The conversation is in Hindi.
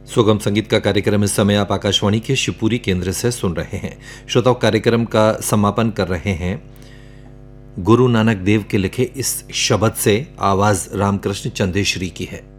सुगम संगीत का कार्यक्रम इस समय आप आकाशवाणी के शिवपुरी केंद्र से सुन रहे हैं। श्रोताओं, कार्यक्रम का समापन कर रहे हैं गुरु नानक देव के लिखे इस शब्द से। आवाज रामकृष्ण चंदेश्वरी की है।